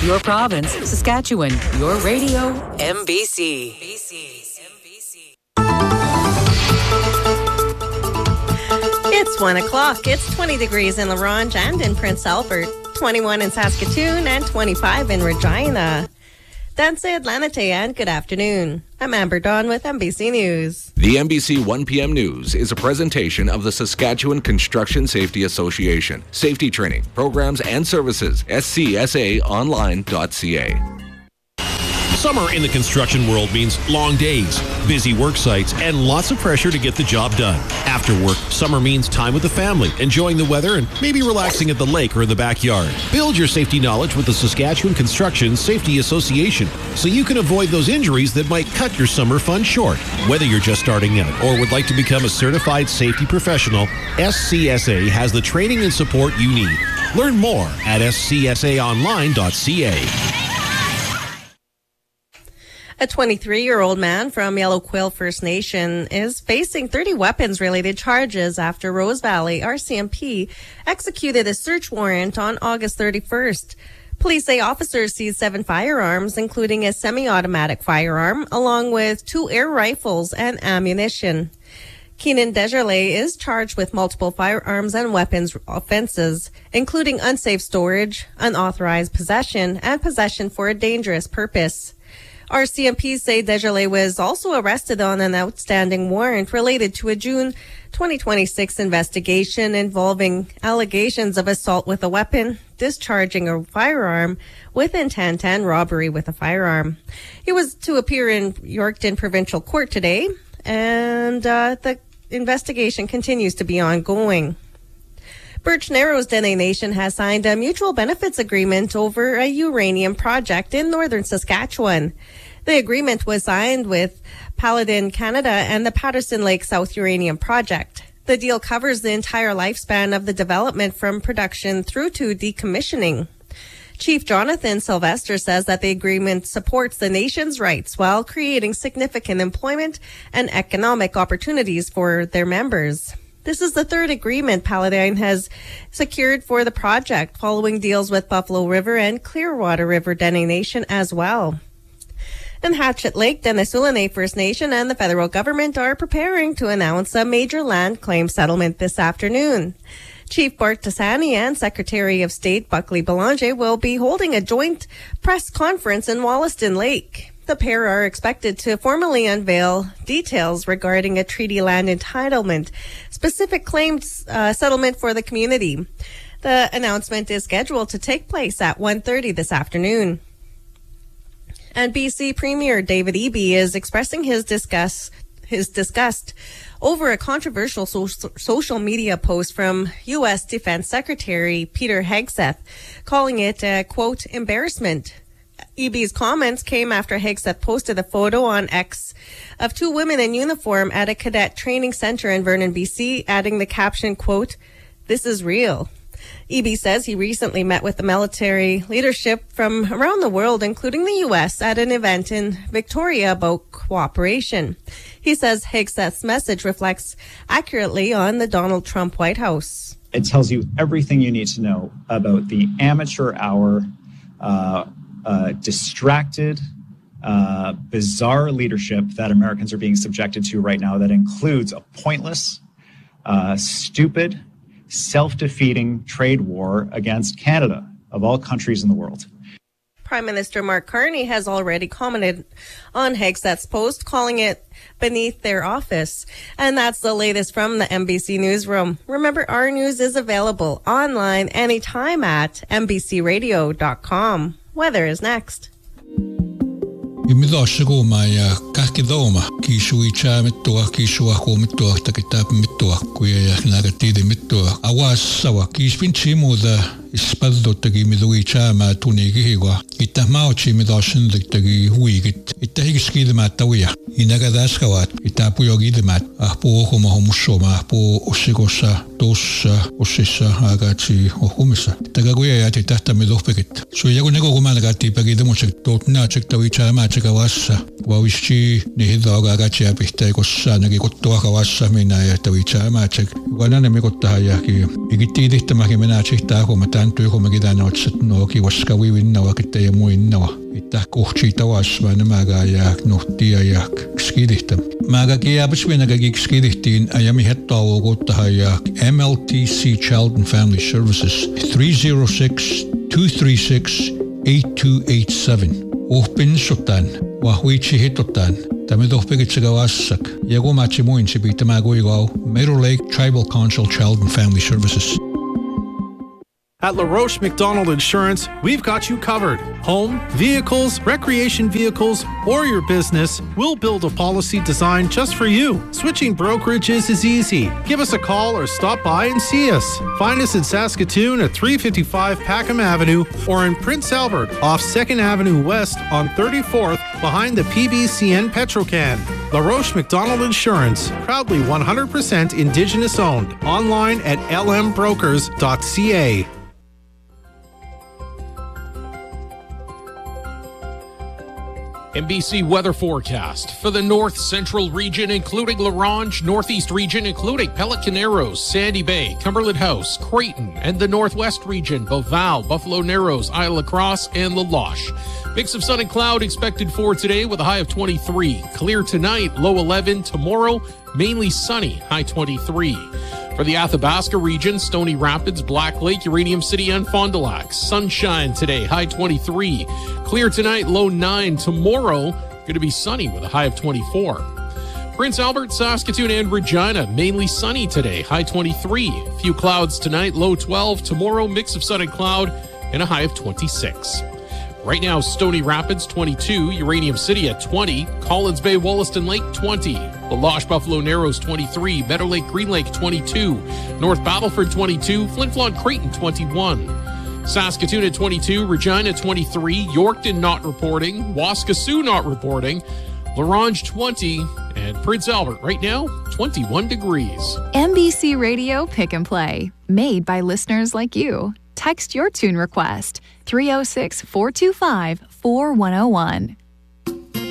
Your province, Saskatchewan. Your radio, MBC. It's 1 o'clock. It's 20 degrees in La Ronge and in Prince Albert, 21 in Saskatoon, and 25 in Regina. That's Atlanta, and good afternoon. I'm Amber Dawn with MBC News. The MBC 1 p.m. News is a presentation of the Saskatchewan Construction Safety Association. Safety training, programs, and services. scsaonline.ca. Summer in the construction world means long days, busy work sites, and lots of pressure to get the job done. After work, summer means time with the family, enjoying the weather, and maybe relaxing at the lake or in the backyard. Build your safety knowledge with the Saskatchewan Construction Safety Association so you can avoid those injuries that might cut your summer fun short. Whether you're just starting out or would like to become a certified safety professional, SCSA has the training and support you need. Learn more at scsaonline.ca. A 23-year-old man from Yellow Quill First Nation is facing 30 weapons-related charges after Rose Valley RCMP executed a search warrant on August 31st. Police say officers seized 7 firearms, including a semi-automatic firearm, along with 2 air rifles and ammunition. Keenan Desjardins is charged with multiple firearms and weapons offenses, including unsafe storage, unauthorized possession, and possession for a dangerous purpose. RCMP say Desjardins was also arrested on an outstanding warrant related to a June 2026 investigation involving allegations of assault with a weapon, discharging a firearm with intent, and robbery with a firearm. He was to appear in Yorkton Provincial Court today, and the investigation continues to be ongoing. Birch Narrows Dene Nation has signed a mutual benefits agreement over a uranium project in northern Saskatchewan. The agreement was signed with Paladin Canada and the Patterson Lake South Uranium Project. The deal covers the entire lifespan of the development from production through to decommissioning. Chief Jonathan Sylvester says that the agreement supports the nation's rights while creating significant employment and economic opportunities for their members. This is the third agreement Paladin has secured for the project, following deals with Buffalo River and Clearwater River Dene Nation as well. And Hatchet Lake Dene First Nation and the federal government are preparing to announce a major land claim settlement this afternoon. Chief Bart Tassani and Secretary of State Buckley Belanger will be holding a joint press conference in Wollaston Lake. The pair are expected to formally unveil details regarding a treaty land entitlement, specific claims settlement for the community. The announcement is scheduled to take place at 1:30 this afternoon. And BC Premier David Eby is expressing his disgust over a controversial social media post from U.S. Defense Secretary Peter Hegseth, calling it a, quote, embarrassment. Eby's comments came after Hegseth posted a photo on X of 2 women in uniform at a cadet training center in Vernon, BC, adding the caption, quote, "This is real." Eby says he recently met with the military leadership from around the world, including the U.S., at an event in Victoria about cooperation. He says Hegseth's message reflects accurately on the Donald Trump White House. It tells you everything you need to know about the amateur hour, distracted, bizarre leadership that Americans are being subjected to right now that includes a pointless, stupid, self-defeating trade war against Canada, of all countries in the world. Prime Minister Mark Carney has already commented on Hegseth's post, calling it beneath their office. And that's the latest from the MBC Newsroom. Remember, our news is available online anytime at mbcradio.com. Weather is next. Imidoshigo maya kakidoma kishui cha mittua kisua ko mittua takitap mittua kuya nagatide mittua awas sawa kispinchi moda ispaldo tagi midui cha ma tunigi hiwa itamao chi midoshin tagi huigit itahigski de matawia inagadas kawat itapu yogi de mat apo homo homusoma apo osigosa dosa osisa agachi ohumisa tagaguya ya titata midofpekit so yago nego gumanaga pagide mochek totna chektawi cha ma chekawasa wawishi nihidoga agachi apihta kossa nagi kottoa kawasa mina ya tawi cha ma chek wanana mekotta ya ki igitidihta makimena chekta ko mata tanto ho magidano no ki waska wiwinna wa kitte muinna ita kohchi tawas va namaga ja nohtia ja skidihtam maga ki abswina ga skidihtin ayami hettawo gotta ja MLTC Child and Family Services 306-236-8287 Ohpin sotan wa huichi hitotan Tamidoh Pigitsigawassak, Yagomachi Muinsibi Tamagoigo, Meadow Lake Tribal Council Child and Family Services. At LaRoche McDonald Insurance, we've got you covered. Home, vehicles, recreation vehicles, or your business, we'll build a policy designed just for you. Switching brokerages is easy. Give us a call or stop by and see us. Find us in Saskatoon at 355 Packham Avenue or in Prince Albert off 2nd Avenue West on 34th behind the PBCN Petrocan. LaRoche McDonald Insurance, proudly 100% Indigenous owned. Online at lmbrokers.ca. NBC weather forecast for the north central region, including La Ronge, northeast region, including Pelican Narrows, Sandy Bay, Cumberland House, Creighton, and the northwest region, Beauval, Buffalo Narrows, Isle La Crosse, and La Loche. Mix of sun and cloud expected for today with a high of 23. Clear tonight, low 11. Tomorrow, mainly sunny, high 23. For the Athabasca region, Stony Rapids, Black Lake, Uranium City, and Fond du Lac. Sunshine today, high 23. Clear tonight, low 9. Tomorrow, going to be sunny with a high of 24. Prince Albert, Saskatoon, and Regina, mainly sunny today, high 23. Few clouds tonight, low 12. Tomorrow, mix of sun and cloud, and a high of 26. Right now, Stony Rapids, 22. Uranium City at 20. Collins Bay, Wollaston Lake, 20. La Loche, Buffalo Narrows, 23. Meadow Lake, Green Lake, 22. North Battleford, 22. Flin Flon, Creighton, 21. Saskatoon at 22. Regina, 23. Yorkton not reporting. Waskesiu not reporting. La Ronge, 20. And Prince Albert, right now, 21 degrees. NBC Radio Pick and Play, made by listeners like you. Text your tune request, 306-425-4101.